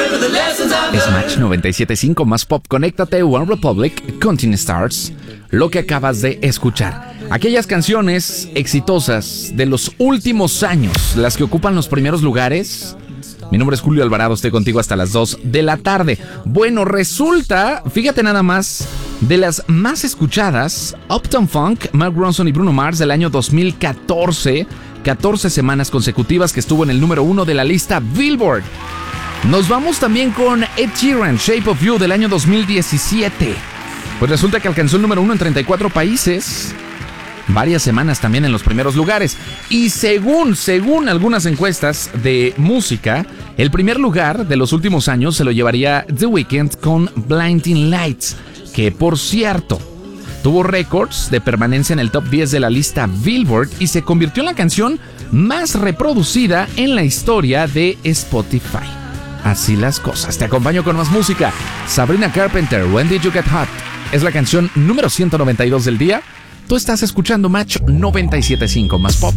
Es Match 97.5 más pop. Conéctate, One Republic, Continue Stars. Lo que acabas de escuchar. Aquellas canciones exitosas de los últimos años, las que ocupan los primeros lugares. Mi nombre es Julio Alvarado, estoy contigo hasta las 2 de la tarde. Bueno, resulta, fíjate nada más, de las más escuchadas, Uptown Funk, Mark Ronson y Bruno Mars del año 2014, 14 semanas consecutivas que estuvo en el número 1 de la lista Billboard. Nos vamos también con Ed Sheeran, Shape of You del año 2017. Pues resulta que alcanzó el número 1 en 34 países. Varias semanas también en los primeros lugares. Y según algunas encuestas de música, el primer lugar de los últimos años se lo llevaría The Weeknd con Blinding Lights, que por cierto tuvo récords de permanencia en el top 10 de la lista Billboard y se convirtió en la canción más reproducida en la historia de Spotify. Así las cosas. Te acompaño con más música. Sabrina Carpenter, When Did You Get Hot? Es la canción número 192 del día. Tú estás escuchando Match 97.5 más pop.